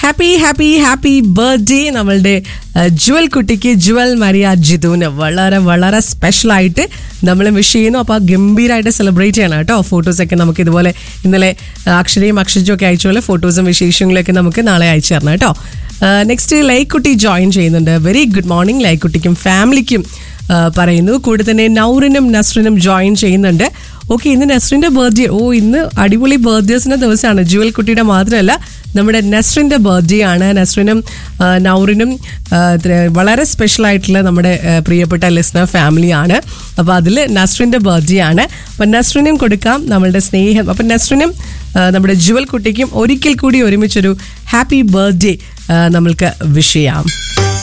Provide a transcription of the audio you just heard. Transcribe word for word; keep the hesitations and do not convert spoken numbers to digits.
Happy happy happy birthday നമ്മളുടെ ജുവൽ കുട്ടിക്ക്, Jual Maria ജിതുവിന് വളരെ വളരെ സ്പെഷ്യലായിട്ട് നമ്മൾ വിഷ് ചെയ്യുന്നു. അപ്പോൾ ഗംഭീരമായിട്ട് സെലിബ്രേറ്റ് ചെയ്യണം കേട്ടോ. ഫോട്ടോസൊക്കെ നമുക്ക് ഇതുപോലെ ഇന്നലെ അക്ഷരയും അക്ഷരയും ഒക്കെ അയച്ച പോലെ ഫോട്ടോസും വിശേഷങ്ങളൊക്കെ നമുക്ക് നാളെ അയച്ചു തരണം കേട്ടോ. നെക്സ്റ്റ് ലൈക്കുട്ടി ജോയിൻ ചെയ്യുന്നുണ്ട്. വെരി ഗുഡ് മോർണിംഗ് ലൈക്കുട്ടിക്കും ഫാമിലിക്കും പറയുന്നു. കൂടെ തന്നെ നൗറിനും നസ്റിനും ജോയിൻ ചെയ്യുന്നുണ്ട്. ഓക്കെ, ഇന്ന് നസ്റിൻ്റെ ബർത്ത്ഡേ. ഓ, ഇന്ന് അടിപൊളി ബർത്ത്ഡേസിൻ്റെ ദിവസമാണ്. ജുവൽ കുട്ടിയുടെ മാത്രമല്ല, നമ്മുടെ നസ്റിൻ്റെ ബർത്ത്ഡേ ആണ്. നസ്റിനും നൗറിനും വളരെ സ്പെഷ്യൽ ആയിട്ടുള്ള നമ്മുടെ പ്രിയപ്പെട്ട ലിസ്ണർ ഫാമിലിയാണ്. അപ്പോൾ അതിൽ നസ്റിൻ്റെ ബർത്ത്ഡേ ആണ്. അപ്പം നസ്റിനും കൊടുക്കാം നമ്മളുടെ സ്നേഹം. അപ്പം നസ്റിനും നമ്മുടെ ജുവൽ കുട്ടിക്കും ഒരിക്കൽ കൂടി ഒരുമിച്ചൊരു ഹാപ്പി ബർത്ത്ഡേ നമ്മൾക്ക് വിഷ് ചെയ്യാം.